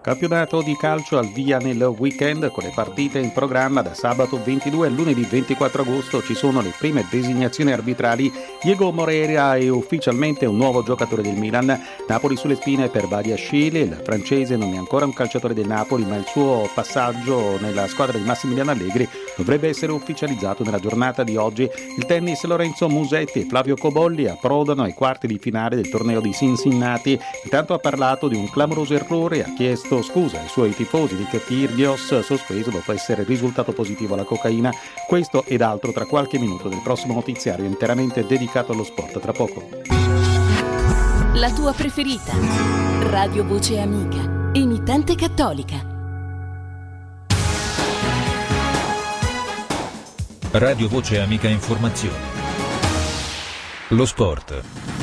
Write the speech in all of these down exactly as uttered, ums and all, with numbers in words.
Campionato di calcio al via nel weekend con le partite in programma da sabato ventidue a lunedì ventiquattro agosto. Ci sono le prime designazioni arbitrali. Diego Moreira è ufficialmente un nuovo giocatore del Milan. Napoli sulle spine per Badiashile. Il francese non è ancora un calciatore del Napoli, ma il suo passaggio nella squadra di Massimiliano Allegri dovrebbe essere ufficializzato nella giornata di oggi. Il tennis, Lorenzo Musetti e Flavio Cobolli approdano ai quarti di finale del torneo di Cincinnati. Intanto ha parlato di un clamoroso errore e ha chiesto scusa ai suoi tifosi di Kyrgios, sospeso dopo essere risultato positivo alla cocaina. Questo ed altro tra qualche minuto del prossimo notiziario interamente dedicato allo sport. Tra poco. La tua preferita, Radio Voce Amica, emittente cattolica. Radio Voce Amica Informazioni. Lo sport.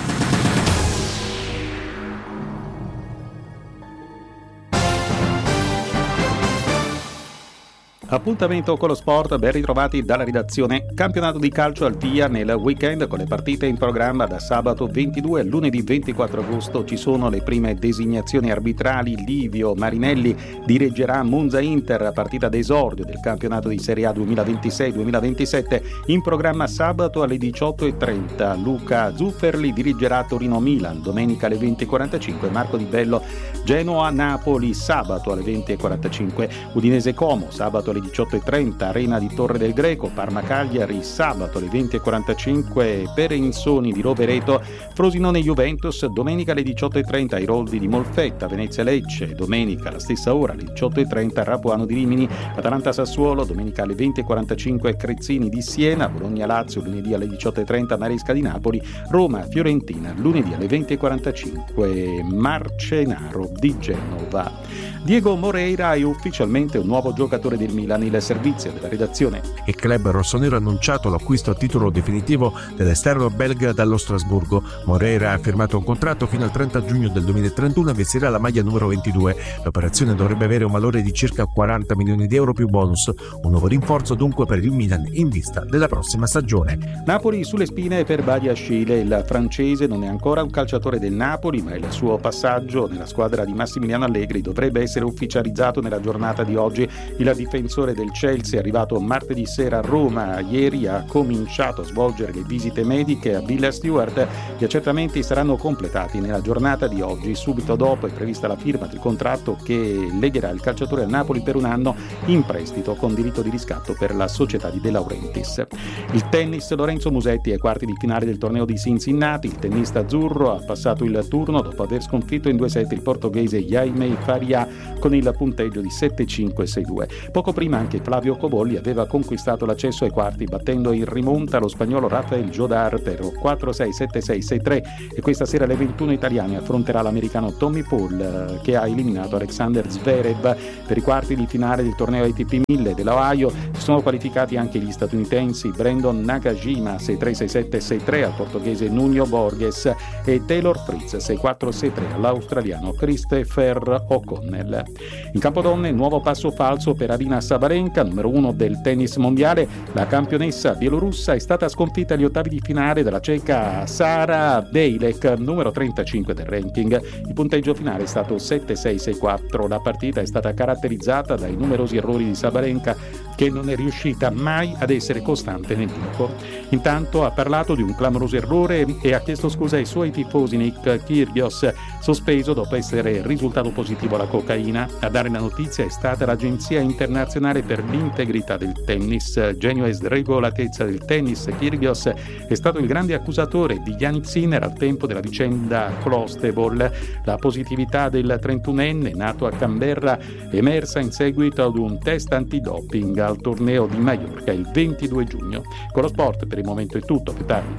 Appuntamento con lo sport, ben ritrovati dalla redazione. Campionato di calcio al via nel weekend con le partite in programma da sabato ventidue a lunedì ventiquattro agosto. Ci sono le prime designazioni arbitrali. Livio Marinelli dirigerà Monza Inter, partita d'esordio del campionato di Serie A duemilaventisei duemilaventisette. In programma sabato alle diciotto e trenta. Luca Zufferli dirigerà Torino Milan, domenica alle venti e quarantacinque. Marco Di Bello Genoa Napoli sabato alle venti e quarantacinque. Udinese Como sabato alle diciotto e trenta. Arena di Torre del Greco Parma Cagliari sabato alle venti e quarantacinque. Perensoni di Rovereto Frosinone Juventus domenica alle diciotto e trenta. Airoldi di Molfetta Venezia Lecce domenica alla stessa ora alle diciotto e trenta. Rapuano di Rimini Atalanta Sassuolo domenica alle venti e quarantacinque. Crezzini di Siena Bologna Lazio lunedì alle diciotto e trenta. Maresca di Napoli Roma Fiorentina lunedì alle venti e quarantacinque. Marcenaro di Genova. Diego Moreira è ufficialmente un nuovo giocatore del Milan. Il servizio della redazione. Il club rossonero ha annunciato l'acquisto a titolo definitivo dell'esterno belga dallo Strasburgo. Moreira ha firmato un contratto fino al trenta giugno del duemilatrentuno e vestirà la maglia numero ventidue. L'operazione dovrebbe avere un valore di circa quaranta milioni di euro più bonus. Un nuovo rinforzo dunque per il Milan in vista della prossima stagione. Napoli sulle spine per Badiashile. Il francese non è ancora un calciatore del Napoli, ma il suo passaggio nella squadra di Massimiliano Allegri dovrebbe essere ufficializzato nella giornata di oggi. Il difensore del Chelsea è arrivato martedì sera a Roma. Ieri ha cominciato a svolgere le visite mediche a Villa Stewart. Gli accertamenti saranno completati nella giornata di oggi. Subito dopo è prevista la firma del contratto che legherà il calciatore al Napoli per un anno in prestito con diritto di riscatto per la società di De Laurentiis. Il tennis, Lorenzo Musetti ai quarti di finale del torneo di Cincinnati. Il tennista azzurro ha passato il turno dopo aver sconfitto in due set il portoghese Jaime Faria con il punteggio di sette cinque sei due. Poco prima anche Flavio Cobolli aveva conquistato l'accesso ai quarti battendo in rimonta lo spagnolo Rafael Jodar per quattro sei sette sei sei tre, e questa sera alle ventuno italiane affronterà l'americano Tommy Paul che ha eliminato Alexander Zverev. Per i quarti di finale del torneo A T P mille dell'Ohio si sono qualificati anche gli statunitensi Brandon Nakajima sei tre sei sette sei tre al portoghese Nuno Borges e Taylor Fritz sei quattro sei tre all'australiano Christopher O'Connell. In Campodonne nuovo passo falso per Arina Sabalenka, numero uno del tennis mondiale. La campionessa bielorussa è stata sconfitta agli ottavi di finale dalla ceca Sara Bejlek, numero trentacinque del ranking. Il punteggio finale è stato sette sei sei quattro. La partita è stata caratterizzata dai numerosi errori di Sabalenka, che non è riuscita mai ad essere costante nel gioco. Intanto ha parlato di un clamoroso errore e ha chiesto scusa ai suoi tifosi. Nick Kyrgios, sospeso dopo essere risultato positivo alla cocaina. A dare la notizia è stata l'Agenzia Internazionale per l'integrità del tennis. Genio e sregolatezza del tennis, Kyrgios è stato il grande accusatore di Jannik Sinner al tempo della vicenda Clostebol. La positività del trentunenne nato a Canberra è emersa in seguito ad un test antidoping al torneo di Maiorca il ventidue giugno. Con lo sport per il momento è tutto, più tardi.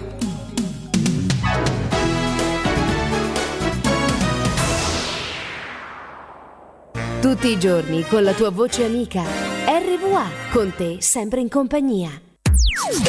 Tutti i giorni con la tua voce amica. R V A, con te sempre in compagnia.